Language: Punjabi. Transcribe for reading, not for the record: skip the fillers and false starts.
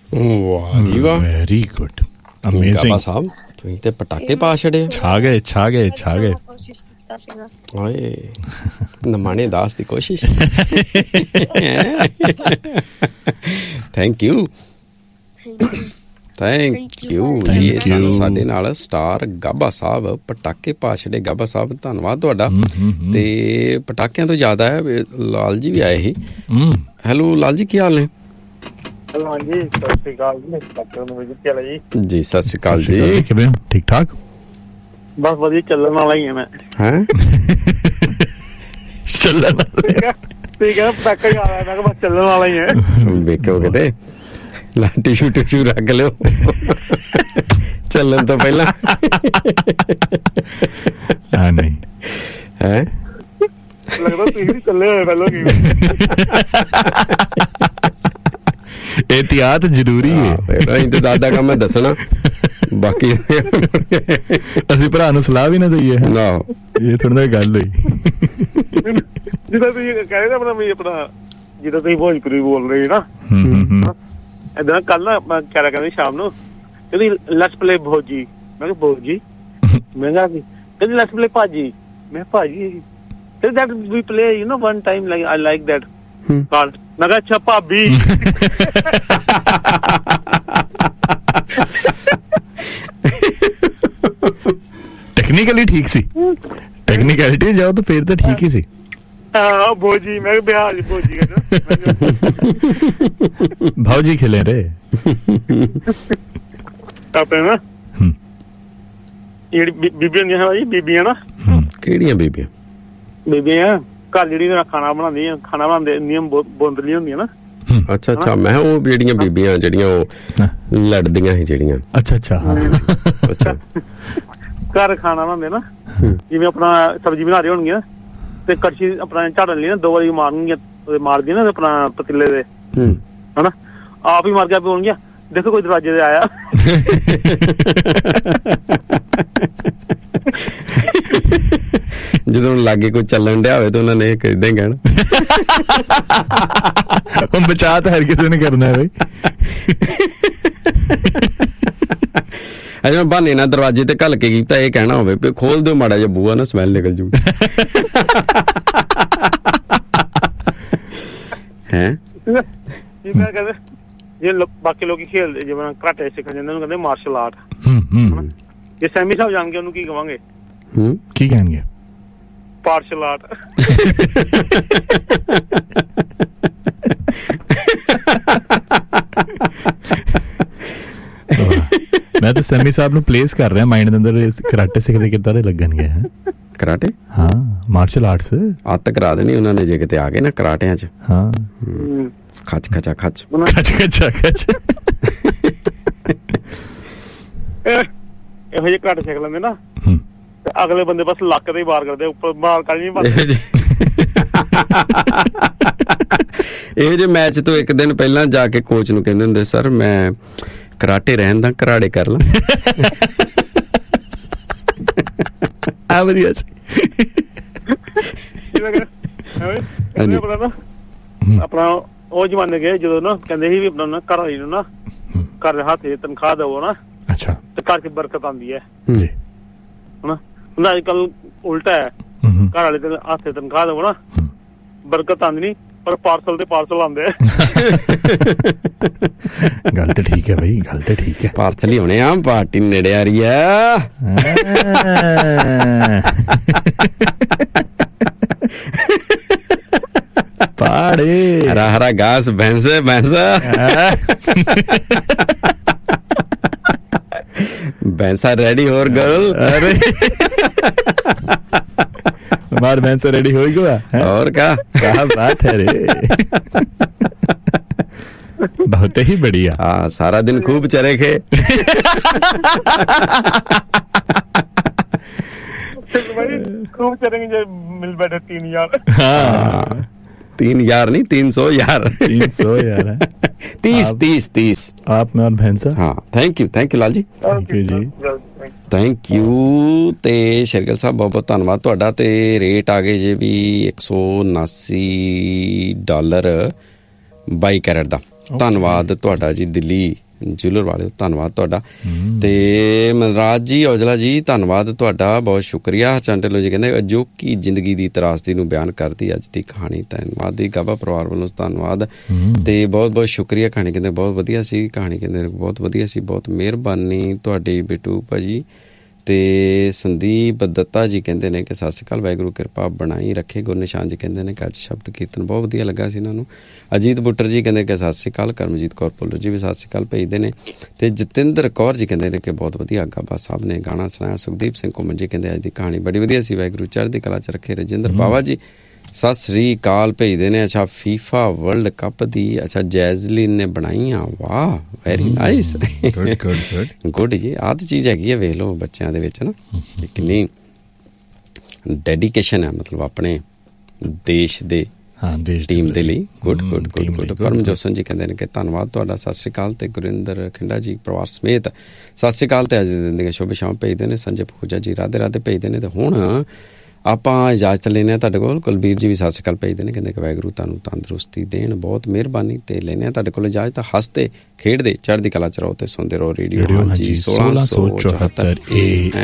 ਵਾਹ ਜੀ ਵਾਹ, ਵੈਰੀ ਗੁੱਡ, ਅਮੇਜ਼ਿੰਗ ਸਾਹਿਬ, ਤੁਸੀਂ ਤੇ ਪਟਾਕੇ ਪਾ ਛੜੇ, ਛਾ ਗਏ ਛਾ ਗਏ ਛਾ ਗਏ। ਓਏ ਨਮਾਣੇ ਦਾਸ ਦੀ ਕੋਸ਼ਿਸ਼। Thank you thank you. ਇਹ ਸਾਨੂੰ ਸਾਡੇ ਨਾਲ ਸਟਾਰ ਗਾਬਾ ਸਾਹਿਬ ਪਟਾਕੇ ਪਾ ਛੜੇ। ਗਾਬਾ ਸਾਹਿਬ ਧੰਨਵਾਦ ਤੁਹਾਡਾ। ਤੇ ਪਟਾਕਿਆਂ ਤੋਂ ਜ਼ਿਆਦਾ ਹੈ ਲਾਲ ਜੀ ਵੀ ਆਏ ਸੀ। ਹੈਲੋ ਲਾਲ ਜੀ, ਕੀ ਹਾਲ ਨੇ? ਹਾਂਜੀ ਸਤਿ ਸ਼੍ਰੀ ਅਕਾਲ ਜੀ। ਜੀ ਸਤਿ ਸ਼੍ਰੀ ਅਕਾਲ ਜੀ, ਕਿਵੇਂ ਹੋ? ਠੀਕ ਠਾਕ, ਬਸ ਵਧੀਆ, ਚੱਲਣ ਵਾਲਾ ਹੀ ਆ ਮੈਂ। ਹੈਂ ਚੱਲਣ ਠੀਕ ਹੈ, ਪਟਾਕਾ ਹੀ ਆ ਰਿਹਾ, ਮੈਂ ਕਿਹਾ ਬਸ ਚੱਲਣ ਵਾਲਾ ਹੀ ਹੈ। ਵੇਖੋ ਕਿਤੇ ਟਿਸ਼ੂ ਟਿਸ਼ੂ ਰੱਖ ਲਿਓ ਚੱਲਣ ਤੋਂ ਪਹਿਲਾਂ। ਨਹੀਂ ਹੈ ਲੱਗਦਾ ਤੁਸੀਂ ਵੀ ਚੱਲੇ ਹੋਏ ਪਹਿਲਾਂ। ਇਹਤਿਆਤ ਜ਼ਰੂਰੀ ਹੈ। ਅਸੀਂ ਤੇ ਦਾਦਾ ਕੰਮ ਹੈ ਦੱਸਣਾ, ਬਾਕੀ ਅਸੀਂ ਭਰਾ ਨੂੰ ਸਲਾਹ ਵੀ ਨਾ ਦਈਏ। ਇਹ ਥੋੜਾ ਨਾ ਗੱਲ ਹੋਈ। ਜਿੱਦਾਂ ਤੁਸੀਂ ਕਹਿੰਦੇ ਨਾ ਆਪਣਾ ਜਿੱਦਾਂ ਤੁਸੀਂ ਭੋਜਪੁਰੀ ਬੋਲ ਰਹੇ ਨਾ, ਏਦਾਂ ਕੱਲ ਨਾ ਮੈਂ ਕਹਿ ਕਹਿੰਦੀ ਸ਼ਾਮ ਨੂੰ, ਕਹਿੰਦੀ ਲੈਟਸ ਪਲੇ ਭੋਜੀ। ਮੈਂ ਕਿਹਾ ਭੋਜੀ? ਮੈਂ ਕਿਹਾ ਕਹਿੰਦੀ ਲੈਟਸ ਪਲੇ ਭਾਜੀ। ਮੈਂ ਭਾਜੀ ਕਹਿੰਦੀ that we play you know one time like I like that card। ਮੈਂ ਕਿਹਾ ਅੱਛਾ ਭਾਬੀ। ਟੈਕਨੀਕਲੀ ਠੀਕ ਸੀ, ਟੈਕਨੀਕੈਲਿਟੀ ਜਾਓ ਤਾਂ ਫੇਰ ਤਾਂ ਠੀਕ ਹੀ ਸੀ। ਹਾਂ ਭੋਜੀ, ਮੈਂ ਬਿਹਾਰ ਭੋਜੀ ਭਾਜੀ ਖਿਲੇ ਰੇ ਆਪਣੇ ਨਾ ਜਿਹੜੀ ਬੀਬੀਆਂ ਹੁੰਦੀਆਂ ਭਾਜੀ, ਬੀਬੀਆਂ ਨਾ। ਕਿਹੜੀਆਂ ਬੀਬੀਆਂ? ਬੀਬੀਆਂ ਘਰ ਜਿਹੜੀ ਖਾਣਾ ਬਣਾਉਂਦੀਆਂ, ਖਾਣਾ ਬਣਾਉਂਦੇ ਨਿਯਮ ਬੋਂਦਲੀਆਂ ਹੁੰਦੀਆਂ ਨਾ। ਅੱਛਾ ਅੱਛਾ, ਮੈਂ ਉਹ ਜਿਹੜੀਆਂ ਬੀਬੀਆਂ ਜਿਹੜੀਆਂ ਉਹ ਲੜਦੀਆਂ ਸੀ ਜਿਹੜੀਆਂ। ਅੱਛਾ ਅੱਛਾ ਅੱਛਾ, ਘਰ ਖਾਣਾ ਬਣਾਉਂਦੇ ਨਾ, ਜਿਵੇਂ ਆਪਣਾ ਸਬਜ਼ੀ ਬਣਾ ਰਹੀ ਹੋਣਗੀਆਂ ਤੇ ਕੜਛੀ ਆਪਣਾ ਝਾੜਨ ਲਈ ਨਾ 2 ਵਾਰੀ ਮਾਰਨਗੀਆਂ, ਮਾਰਦੀਆਂ ਨਾ ਆਪਣਾ ਪਤੀਲੇ ਦੇ, ਹਨਾ, ਆਪ ਹੀ ਮਾਰ ਕੇ ਬੋਲਣਗੀਆਂ ਦੇਖੋ ਕੋਈ ਦਰਵਾਜ਼ੇ ਤੇ ਆਇਆ। ਜਦੋਂ ਲਾਗੇ ਕੋਈ ਚੱਲਣ ਡਿਆ ਹੋਵੇ ਤਾਂ ਉਹਨਾਂ ਨੇ ਏਦਾਂ ਹੀ ਕਹਿਣਾ। ਹੁਣ ਬਚਾ ਤਾਂ ਹਰ ਕਿਸੇ ਨੇ ਕਰਨਾ ਹੈ ਬਈ। ਅਜੇ ਬਹਾਨੇ ਨਾਲ ਦਰਵਾਜ਼ੇ ਤੇ ਘੱਲ ਕੇ ਕੀਤਾ, ਇਹ ਕਹਿਣਾ ਹੋਵੇ ਵੀ ਖੋਲ ਦਿਓ ਮਾੜਾ ਜਿਹਾ ਬੂਹਾ ਨਾ ਸਮੈਲ ਨਿਕਲ ਜੂ। ਹੈ ਕਹਿੰਦੇ ਜੇ ਬਾਕੀ ਲੋਕੀ ਖੇਲਦੇ, ਜਿਵੇਂ ਘਾਟੇ ਸਿੱਖ ਜਾਂਦੇ ਉਹਨੂੰ ਕਹਿੰਦੇ ਮਾਰਸ਼ਲ ਆਰਟ। ਜੇ ਸੈਮੀ ਸਾਹਿਬ ਜਾਣਗੇ ਉਹਨੂੰ ਕੀ ਕਵਾਂਗੇ? ਕੀ ਕਹਿਣਗੇ? Partial art. ਮੈਂ ਤਾਂ ਸੈਮੀ ਸਾਹਿਬ ਨੂੰ ਪਲੇਸ ਕਰ ਰਿਹਾ ਮਾਈਂਡ ਦੇ ਅੰਦਰ, ਕਰਾਟੇ ਸਿੱਖਦੇ ਕਿੱਦਾਂ ਦੇ ਲੱਗਣਗੇ? ਕਰਾਟੇ? ਹਾਂ, ਮਾਰਸ਼ਲ ਆਰਟਸ ਆਤ ਕਰਾ ਦੇਣੀ ਉਹਨਾਂ ਨੇ ਜੇ ਕਿਤੇ ਆ ਗਏ ਨਾ ਕਰਾਟਿਆਂ ਚ। ਹਾਂ, ਖੱਚ ਖਚਾ ਖੱਚ ਖੱਚ ਖਚਾ ਖੱਚ। ਇਹੋ ਜਿਹੇ ਘੱਟ ਸਿੱਖ ਲੈਂਦੇ ਨਾ ਤੇ ਅਗਲੇ ਬੰਦੇ ਬਸ ਲੱਕ ਤੇ ਹੀ ਵਾਰ ਕਰਦੇ, ਉੱਪਰ ਮਾਰ ਕਰ ਨਹੀਂ ਪਾਉਂਦੇ। ਇਹੋ ਜਿਹੇ ਮੈਚ ਤੋਂ ਇੱਕ ਦਿਨ ਪਹਿਲਾਂ ਜਾ ਕੇ ਕੋਚ ਨੂੰ ਕਹਿੰਦੇ ਹੁੰਦੇ, ਸਰ ਮੈਂ ਕਰਾਟੇ ਰਹਿਣ ਦਾ ਘਰਾੜੇ ਕਰ ਲਾਂ। ਆ ਵਧੀਆ ਸੀ। ਆਪਣਾ ਉਹ ਜਮਾਨੇ ਗਏ ਜਦੋਂ ਨਾ ਕਹਿੰਦੇ ਸੀ ਵੀ ਆਪਣਾ ਘਰ ਵਾਲੀ ਨੂੰ ਨਾ ਘਰ ਦੇ ਹੱਥ ਚ ਤਨਖਾਹ ਦਵੋ ਨਾ। ਅੱਛਾ। ਤੇ ਘਰ ਚ ਬਰਕਤ ਆਉਂਦੀ ਹੈ ਹਨਾ। ਹੁਣ ਅੱਜ ਕੱਲ ਉਲਟਾ ਹੈ, ਘਰ ਵਾਲੇ ਦੇ ਹੱਥ ਚ ਤਨਖਾਹ ਦਵੋ ਨਾ, ਬਰਕਤ ਆਉਂਦੀ ਨੀ, ਪਰ ਪਾਰਸਲ ਤੇ ਪਾਰਸਲ ਆਉਂਦੇ ਆ। ਗੱਲ ਤੇ ਠੀਕ ਹੈ ਬਈ, ਗੱਲ ਤੇ ਠੀਕ ਹੈ। ਪਾਰਸਲ ਹੀ ਹੋਣੇ ਆ, ਪਾਰਟੀ ਨੇੜੇ ਆ ਰਹੀ ਹੈ। ਪਾੜੇ ਹਰਾ ਹਰਾ ਘਾਸ, ਭੈਂਸ ਭੈਂਸ भैंसा रेडी हो गर्ल। अरे हमारा भैंसा रेडी हो गया है? और क्या बात है रे। बहुत ही बढ़िया। हाँ, सारा दिन खूब चरेखे। खूब चरेंगे जब मिल बैठे 3 यार। हाँ 3 यार नहीं 300 यार। 300 यार है। 30 आप में और भैंसा। हाँ थैंक यू लाल ਜੀ। Thank you ji, thank you. ਤੇ ਸ਼ਰਗਲ ਸਾਹਿਬ ਬਹੁਤ ਬਹੁਤ ਧੰਨਵਾਦ ਤੁਹਾਡਾ। ਤੇ ਰੇਟ ਆ ਗਏ ਜੇ ਵੀ $179 22 ਕੈਰਟ ਦਾ। ਧੰਨਵਾਦ ਤੁਹਾਡਾ ਜੀ। ਦਿੱਲੀ ਜੂਲਰ ਵਾਲੇ ਧੰਨਵਾਦ ਤੁਹਾਡਾ। ਤੇ ਮਨਰਾਜ ਜੀ ਔਜਲਾ ਜੀ ਧੰਨਵਾਦ ਤੁਹਾਡਾ, ਬਹੁਤ ਸ਼ੁਕਰੀਆ। ਹਰਚੰਦ ਢਿੱਲੋਂ ਜੀ ਕਹਿੰਦੇ ਅਜੋਕੀ ਜ਼ਿੰਦਗੀ ਦੀ ਤਰਾਸਦੀ ਨੂੰ ਬਿਆਨ ਕਰਦੀ ਅੱਜ ਦੀ ਕਹਾਣੀ। ਧੰਨਵਾਦ ਦੀ ਗਾਬਾ ਪਰਿਵਾਰ ਵੱਲੋਂ ਧੰਨਵਾਦ ਤੇ ਬਹੁਤ ਬਹੁਤ ਸ਼ੁਕਰੀਆ। ਕਹਾਣੀ ਕਹਿੰਦੇ ਬਹੁਤ ਵਧੀਆ ਸੀ, ਕਹਾਣੀ ਕਹਿੰਦੇ ਬਹੁਤ ਵਧੀਆ ਸੀ, ਬਹੁਤ ਮਿਹਰਬਾਨੀ ਤੁਹਾਡੀ ਬਿੱਟੂ ਭਾਜੀ। ਤੇ ਸੰਦੀਪ ਦੱਤਾ ਜੀ ਕਹਿੰਦੇ ਨੇ ਕਿ ਸਤਿ ਸ਼੍ਰੀ ਅਕਾਲ, ਵਾਹਿਗੁਰੂ ਕਿਰਪਾ ਬਣਾਈ ਰੱਖੇ। ਗੁਰਨਿਸ਼ਾਨ ਜੀ ਕਹਿੰਦੇ ਨੇ ਕਿ ਅੱਜ ਸ਼ਬਦ ਕੀਰਤਨ ਬਹੁਤ ਵਧੀਆ ਲੱਗਾ ਸੀ ਇਹਨਾਂ ਨੂੰ। ਅਜੀਤ ਬੁੱਟਰ ਜੀ ਕਹਿੰਦੇ ਕਿ ਸਤਿ ਸ਼੍ਰੀ ਅਕਾਲ। ਕਰਮਜੀਤ ਕੌਰ ਭੁੱਲਰ ਜੀ ਵੀ ਸਤਿ ਸ਼੍ਰੀ ਅਕਾਲ ਭੇਜਦੇ ਨੇ। ਤੇ ਜਤਿੰਦਰ ਕੌਰ ਜੀ ਕਹਿੰਦੇ ਨੇ ਕਿ ਬਹੁਤ ਵਧੀਆ ਗਾਬਾ ਸਾਹਿਬ ਨੇ ਗਾਣਾ ਸੁਣਾਇਆ। ਸੁਖਦੀਪ ਸਿੰਘ ਘੁੰਮਣ ਜੀ ਕਹਿੰਦੇ ਅੱਜ ਦੀ ਕਹਾਣੀ ਬੜੀ ਵਧੀਆ ਸੀ, ਵਾਹਿਗੁਰੂ ਚੜ੍ਹਦੀ ਕਲਾ 'ਚ ਰੱਖੇ। ਰਜਿੰਦਰ ਬਾਵਾ ਜੀ ਸਤਿ ਸ੍ਰੀ ਅਕਾਲ ਭੇਜਦੇ ਨੇ। ਅੱਛਾ ਫੀਫਾ ਵਰਲਡ ਕੱਪ ਦੀ ਜੈਜ਼ਲਿਨ ਨੇ ਬਣਾਈਆਂ, ਵਾਹ ਵੈਰੀ ਨਾਈਸ, ਗੁੱਡ ਜੀ। ਆਹ ਤਾਂ ਚੀਜ਼ ਹੈਗੀ ਹੈ, ਵੇਖ ਲਓ ਬੱਚਿਆਂ ਦੇ ਵਿੱਚ ਨਾ ਕਿੰਨੀ ਡੈਡੀਕੇਸ਼ਨ ਹੈ, ਮਤਲਬ ਆਪਣੇ ਦੇਸ਼ ਦੇ ਟੀਮ ਦੇ ਲਈ। Good good good good. Paramjot ਜੀ ਕਹਿੰਦੇ ਨੇ ਕਿ ਧੰਨਵਾਦ ਤੁਹਾਡਾ, ਸਤਿ ਸ਼੍ਰੀ ਅਕਾਲ। ਤੇ ਗੁਰਿੰਦਰ ਖਿੰਡਾ ਜੀ ਪਰਿਵਾਰ ਸਮੇਤ ਸਤਿ ਸ਼੍ਰੀ ਅਕਾਲ। ਤੇ ਅੱਜ ਦੇ ਦਿਨ ਦੀਆਂ ਸ਼ੁਭ ਸ਼ਾਮ ਭੇਜਦੇ ਨੇ। ਸੰਜੇ ਪੂਜਾ ਜੀ ਰਾਧੇ ਰਾਧੇ ਭੇਜਦੇ ਨੇ। ਤੇ ਹੁਣ ਆਪਾਂ ਇਜਾਜ਼ਤ ਲੈਂਦੇ ਹਾਂ ਤੁਹਾਡੇ ਕੋਲ। ਕੁਲਬੀਰ ਜੀ ਵੀ ਸਤਿ ਸ਼੍ਰੀ ਅਕਾਲ ਭੇਜਦੇ ਨੇ, ਕਹਿੰਦੇ ਕਿ ਵਾਹਿਗੁਰੂ ਤੁਹਾਨੂੰ ਤੰਦਰੁਸਤੀ ਦੇਣ, ਬਹੁਤ ਮਿਹਰਬਾਨੀ। ਤੇ ਲੈਂਦੇ ਹਾਂ ਤੁਹਾਡੇ ਕੋਲ ਇਜਾਜ਼ਤ। ਹੱਸਦੇ ਖੇਡਦੇ ਚੜ੍ਹਦੀ ਕਲਾ 'ਚ ਰਹੋ ਤੇ ਸੁਣਦੇ ਰਹੋ ਰੇਡੀਓ ਹਾਂਜੀ 1674